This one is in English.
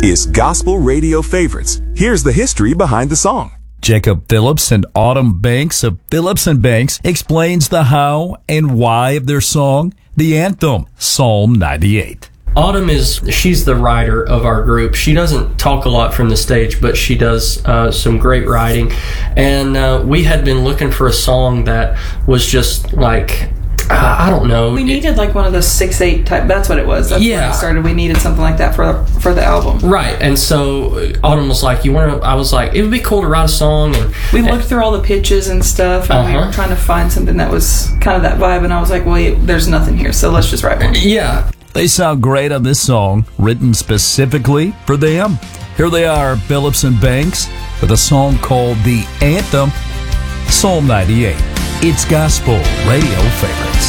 is Gospel Radio Favorites. Here's the history behind the song. Jacob Phillips and Autumn Banks of Phillips and Banks explains the how and why of their song, the anthem, Psalm 98. Autumn she's the writer of our group. She doesn't talk a lot from the stage, but she does some great writing. And we had been looking for a song that was just like, I don't know. We needed like one of those 6/8 type. That's what it was. That's when it started. We needed something like that for the album. Right. And so Autumn was like, I was like, it would be cool to write a song. And we looked through all the pitches and stuff, and we were trying to find something that was kind of that vibe. And I was like, well, there's nothing here, so let's just write one. Yeah. They sound great on this song, written specifically for them. Here they are, Phillips and Banks, with a song called The Anthem, Psalm 98. It's Gospel Radio Favorites.